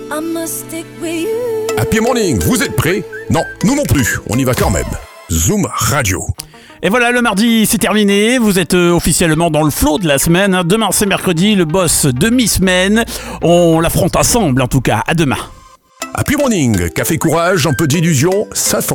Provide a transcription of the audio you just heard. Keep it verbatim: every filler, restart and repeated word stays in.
Happy Morning, vous êtes prêts? Non, nous non plus, on y va quand même. Zoom Radio. Et voilà, le mardi, c'est terminé. Vous êtes euh, officiellement dans le flow de la semaine. Demain, c'est mercredi, le boss demi-semaine. On l'affronte ensemble, en tout cas. À demain. Happy Morning, café courage, un peu d'illusion, ça fonctionne.